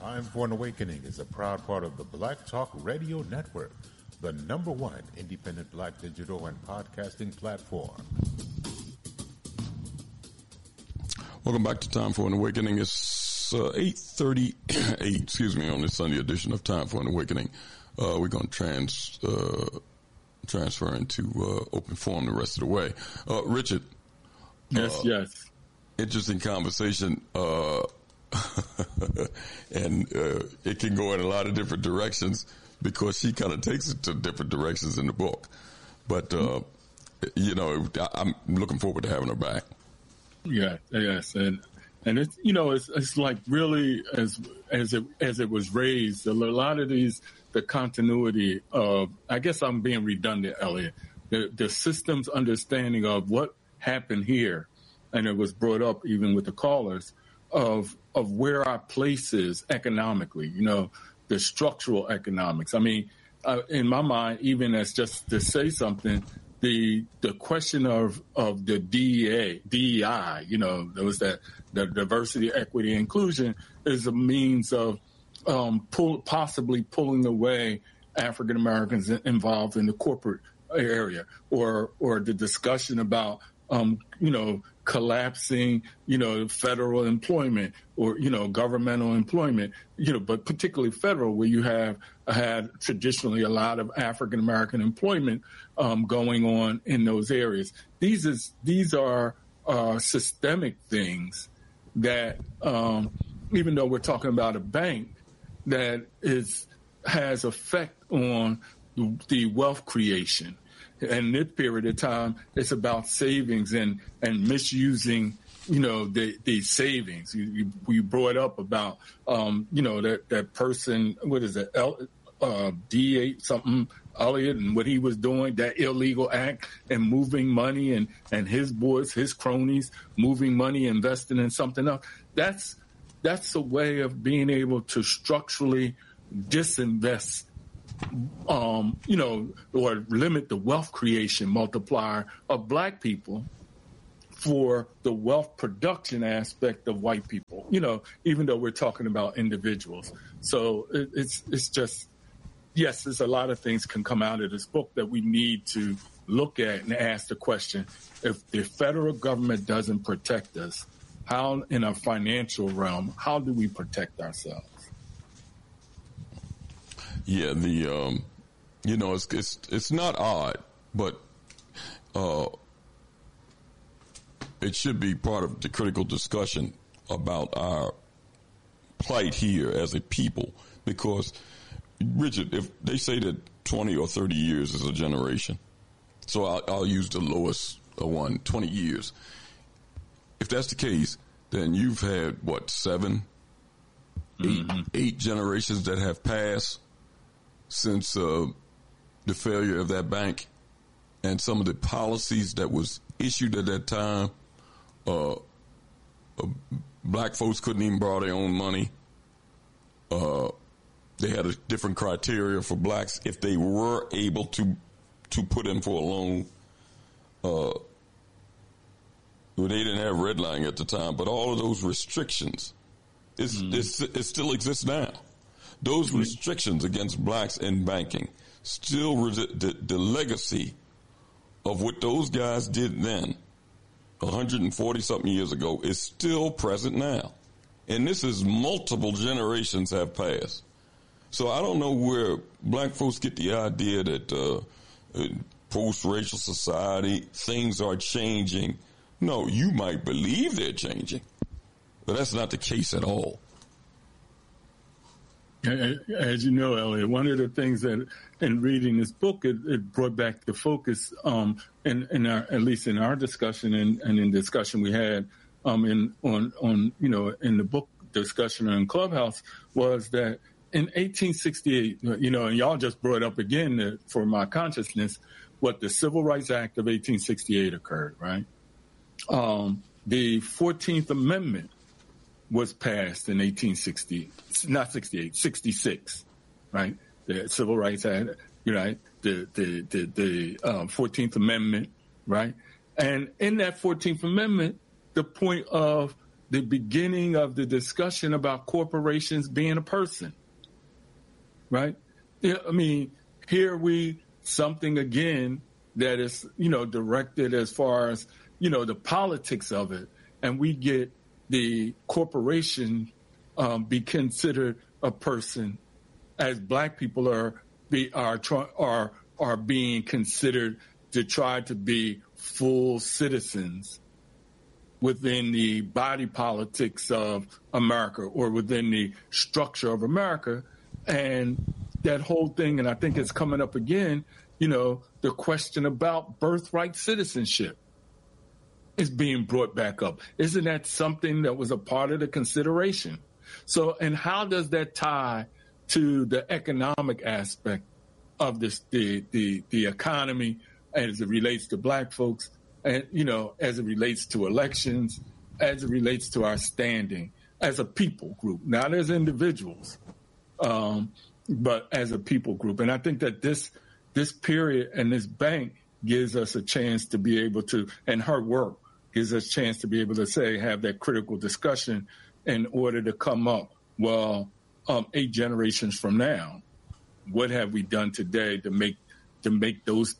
Time for an Awakening is a proud part of the Black Talk Radio Network, the #1 independent Black digital and podcasting platform. Welcome back to Time for an Awakening. It's 8:38, on this Sunday edition of Time for an Awakening. We're going to transfer into open forum the rest of the way. Richard. Yes. Interesting conversation. And it can go in a lot of different directions because she kind of takes it to different directions in the book. But, I'm looking forward to having her back. Yeah, yes. And it's, it's like really as it was raised, a lot of the continuity of, I guess I'm being redundant, Elliot, the system's understanding of what happened here. And it was brought up even with the callers of where our place is economically, the structural economics. I mean, in my mind, even as just to say something, the question of the DEI, there was the diversity, equity, inclusion is a means of possibly pulling away African Americans involved in the corporate area, or the discussion about collapsing, federal employment or, governmental employment, but particularly federal, where you have had traditionally a lot of African American employment going on in those areas. These are systemic things that, even though we're talking about a bank, that has effect on the wealth creation. And this period of time, it's about savings and misusing, the savings. You brought up about, that person, what is it, D8 something, Elliot, and what he was doing, that illegal act, and moving money and his boys, his cronies, moving money, investing in something else. That's a way of being able to structurally disinvest or limit the wealth creation multiplier of Black people for the wealth production aspect of white people, even though we're talking about individuals. So it's just, yes, there's a lot of things can come out of this book that we need to look at and ask the question, if the federal government doesn't protect us, how in a financial realm, how do we protect ourselves? Yeah, it's not odd, but it should be part of the critical discussion about our plight here as a people. Because, Richard, if they say that 20 or 30 years is a generation, so I'll use the lowest one, 20 years. If that's the case, then you've had, eight generations that have passed since the failure of that bank, and some of the policies that was issued at that time. Black folks couldn't even borrow their own money. They had a different criteria for blacks if they were able to put in for a loan. They didn't have redlining at the time, but all of those restrictions, it still exists now. Those restrictions against blacks in banking, still the legacy of what those guys did then, 140-something years ago, is still present now. And this is multiple generations have passed. So I don't know where black folks get the idea that post-racial society, things are changing. No, you might believe they're changing, but that's not the case at all. As you know, Elliot, one of the things that in reading this book, it brought back the focus in our, at least in our discussion and in discussion we had in the book discussion in Clubhouse, was that in 1868, and y'all just brought up again for my consciousness, what the Civil Rights Act of 1868 occurred, right? The 14th Amendment was passed in 66, right? The Civil Rights Act, right? The 14th Amendment, right? And in that 14th Amendment, the point of the beginning of the discussion about corporations being a person, right? Yeah, I mean, here something again that is, directed as far as, the politics of it. And we get the corporation be considered a person as Black people are being considered to try to be full citizens within the body politics of America or within the structure of America. And that whole thing, and I think it's coming up again, the question about birthright citizenship is being brought back up. Isn't that something that was a part of the consideration? So, and how does that tie to the economic aspect of this, the economy as it relates to Black folks, and, as it relates to elections, as it relates to our standing as a people group, not as individuals, but as a people group. And I think that this period and this bank gives us a chance to be able to, and her work gives us a chance to be able to have that critical discussion in order to come up, 8 generations from now, what have we done today to make those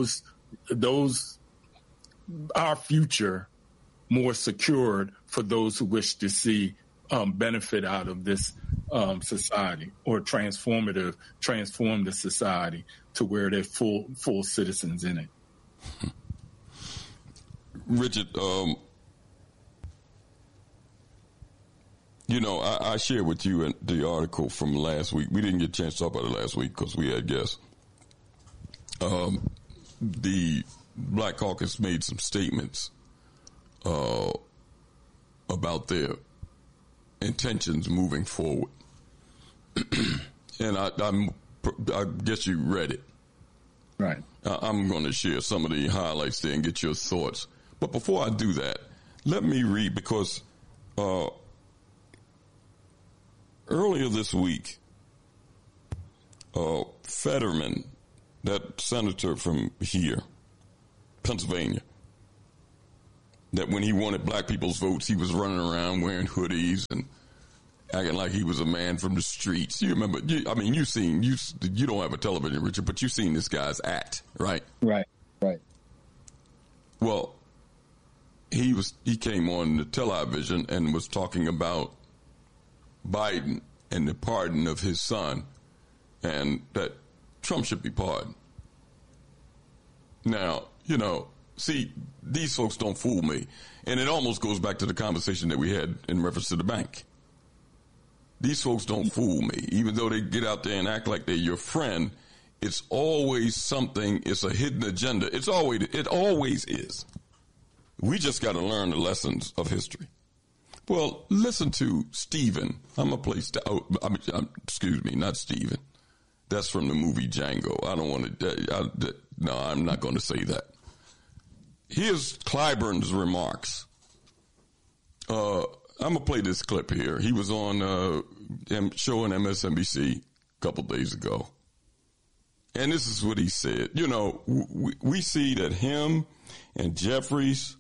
our future more secured for those who wish to see benefit out of this society, or transform the society to where they're full citizens in it. Richard, I shared with you the article from last week. We didn't get a chance to talk about it last week because we had guests. The Black Caucus made some statements about their intentions moving forward. And I guess you read it. Right. I'm going to share some of the highlights there and get your thoughts. But before I do that, let me read, because earlier this week, Fetterman, that senator from here, Pennsylvania, that when he wanted Black people's votes, he was running around wearing hoodies and acting like he was a man from the streets. You remember? You don't have a television, Richard, but you've seen this guy's act, right? Right. Well, he came on the television and was talking about Biden and the pardon of his son, and that Trump should be pardoned. Now, see, these folks don't fool me. And it almost goes back to the conversation that we had in reference to the bank. These folks don't fool me. Even though they get out there and act like they're your friend, it's always something. It's a hidden agenda. It always is. We just got to learn the lessons of history. Well, listen to Stephen. I'm going to play, excuse me, not Stephen. That's from the movie Django. I don't want to, no, I'm not going to say that. Here's Clyburn's remarks. I'm going to play this clip here. He was on a show on MSNBC a couple days ago. And this is what he said. We see that him and Jeffries,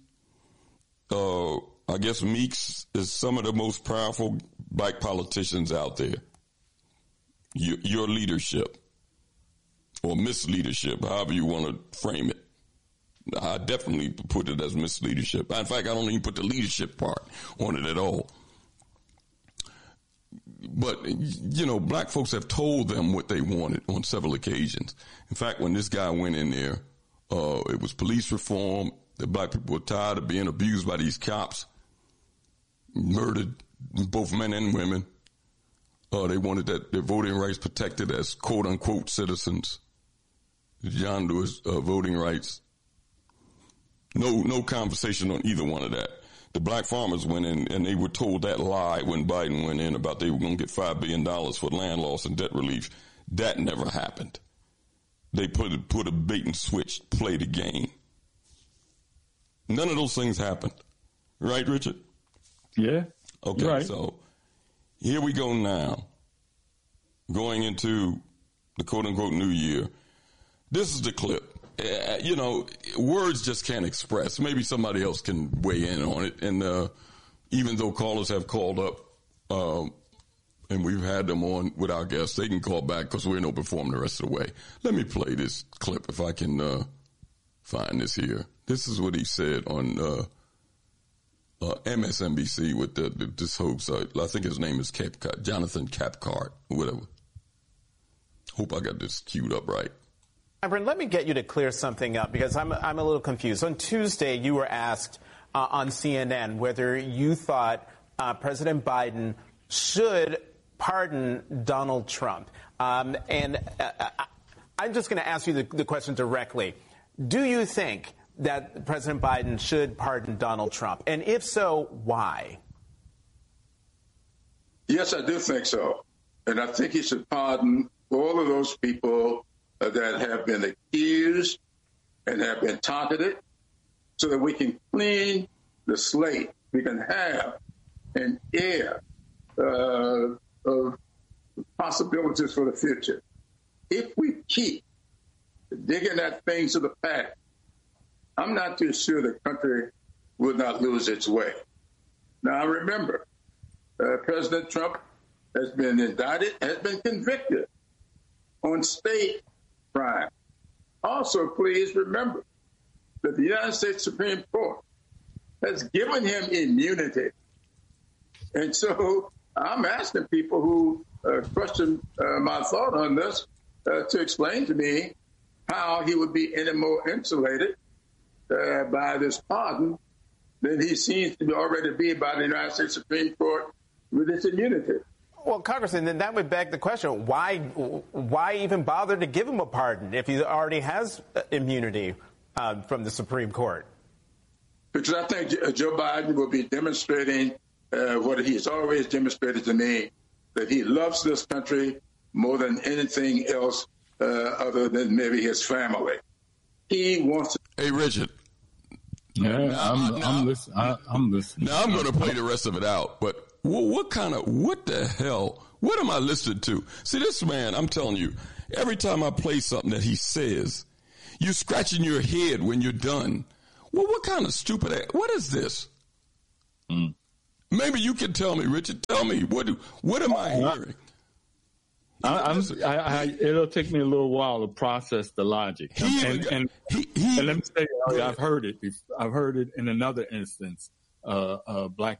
I guess Meeks, is some of the most powerful Black politicians out there. Your leadership, or misleadership, however you want to frame it. I definitely put it as misleadership. In fact, I don't even put the leadership part on it at all. But, Black folks have told them what they wanted on several occasions. In fact, when this guy went in there, it was police reform. The Black people were tired of being abused by these cops, murdered both men and women. They wanted their voting rights protected as quote-unquote citizens. John Lewis voting rights. No conversation on either one of that. The Black farmers went in and they were told that lie when Biden went in about they were going to get $5 billion for land loss and debt relief. That never happened. They put a bait and switch, play the game. None of those things happened. Right, Richard? Yeah. Okay, right. So here we go now, going into the quote-unquote new year. This is the clip. Words just can't express. Maybe somebody else can weigh in on it. And even though callers have called up, and we've had them on with our guests, they can call back because we're no perform the rest of the way. Let me play this clip if I can find this here. This is what he said on MSNBC with this hoax. I think his name is Jonathan Cathcart, whatever. Hope I got this queued up right. Brent, let me get you to clear something up because I'm a little confused. On Tuesday, you were asked on CNN whether you thought President Biden should pardon Donald Trump. And I'm just going to ask you the question directly. Do you think that President Biden should pardon Donald Trump? And if so, why? Yes, I do think so. And I think he should pardon all of those people that have been accused and have been targeted so that we can clean the slate. We can have an air of possibilities for the future. If we keep digging at things of the past, I'm not too sure the country will not lose its way. Now, remember, President Trump has been indicted, has been convicted on state crime. Also, please remember that the United States Supreme Court has given him immunity. And so I'm asking people who question my thought on this to explain to me how he would be any more insulated by this pardon than he seems to already be by the United States Supreme Court with its immunity. Well, Congressman, then that would beg the question, why even bother to give him a pardon if he already has immunity from the Supreme Court? Because I think Joe Biden will be demonstrating what he has always demonstrated to me, that he loves this country more than anything else other than maybe his family. He wants to. Hey, Richard. Yeah, I'm listening. I'm listening. Now I'm going to play the rest of it out, but what the hell? What am I listening to? See, this man, I'm telling you, every time I play something that he says, you're scratching your head when you're done. Well, what kind of stupid, what is this? Maybe you can tell me, Richard. Tell me, what am I hearing? It'll take me a little while to process the logic. And let me say, I've heard it. I've heard it in another instance. Black